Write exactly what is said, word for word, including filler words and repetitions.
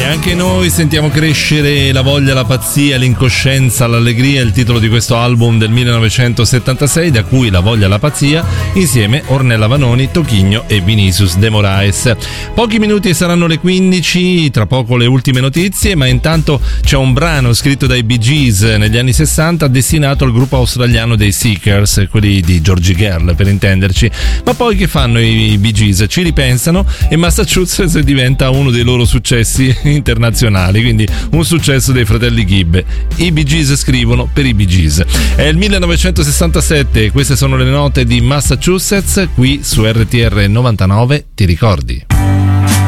anche noi sentiamo crescere la voglia, la pazzia, l'incoscienza, l'allegria, il titolo di questo album del millenovecentosettantasei, da cui La voglia, la pazzia, insieme Ornella Vanoni, Toquinho e Vinicius de Moraes. Pochi minuti saranno le quindici, tra poco le ultime notizie, ma intanto c'è un brano scritto dai Bee Gees negli anni sessanta destinato al gruppo australiano dei Seekers, quelli di Georgie Girl per intenderci. Ma poi che fanno i Bee Gees? Ci ripensano e Massachusetts diventa uno dei loro successi internazionali, quindi un successo dei fratelli Gibb. I Bee Gees scrivono per i Bee Gees. È il millenovecentosessantasette, queste sono le note di Massachusetts qui su R T R novantanove, ti ricordi?